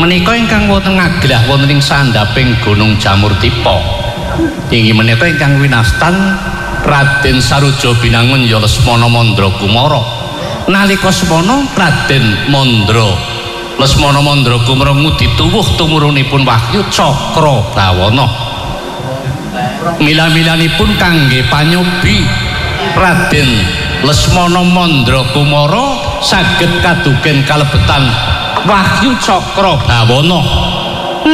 menika ingkang wonten ngaglah wonten ing sandhaping Gunung Jamurdipa. Inggih menika ingkang winastan Raden Saroja Binangun ya Lesmana Mandra Kumara. Nalika semana Raden Lesmana Mandra Kumara ngudi tuwuh tumurunipun Wahyu Cakrabawana. Mila-milanipun kangge panyobi Raden Lesmana Mandra Kumara saged kadugen kalebetan Wahyu Cakrabawana.